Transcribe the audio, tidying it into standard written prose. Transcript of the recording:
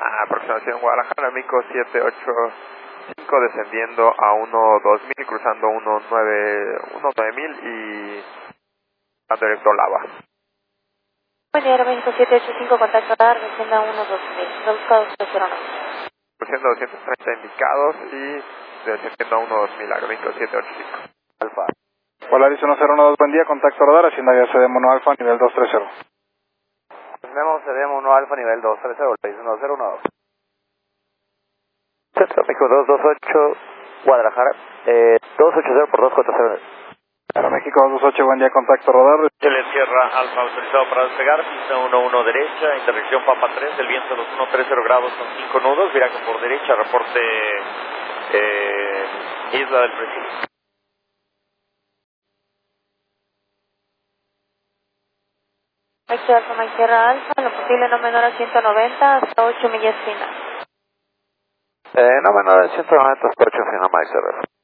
Aproximación Guadalajara, Mico 785, descendiendo a 12000, cruzando 19000 y a directo Lava. Buen día, Aeroméxico 785, contacto radar, descienda a 12000, buscado 209. Cruzando 230 indicados y descendiendo a 12000, Aeroméxico 785. Alfa. Polaris 1012, buen día, contacto radar, hacienda ya CDM1 Alfa, nivel 230. Tenemos CDM1 Alfa, nivel 230, 1012. Centro México 228, Guadalajara, 280 por 240. Aeroméxico 228, buen día, contacto radar. Chile Sierra Alfa, autorizado para despegar, pista 11 derecha, intersección Pampa 3, el viento a los 130 grados con 5 nudos, viraje por derecha, reporte Isla del Presidio. Mike Alfa, Mike Sierra Alfa, lo posible no menor a 190 hasta 8 millas final. No menor de 190 hasta 8 final, Mike Sierra.